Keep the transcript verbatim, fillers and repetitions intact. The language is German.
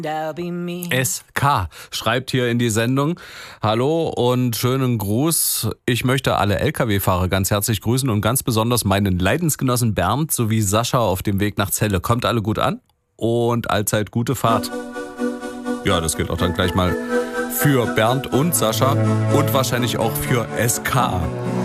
S K schreibt hier in die Sendung: Hallo und schönen Gruß. Ich möchte alle L K W-Fahrer ganz herzlich grüßen und ganz besonders meinen Leidensgenossen Bernd sowie Sascha auf dem Weg nach Celle. Kommt alle gut an und allzeit gute Fahrt. Ja, das gilt auch dann gleich mal für Bernd und Sascha und wahrscheinlich auch für S K.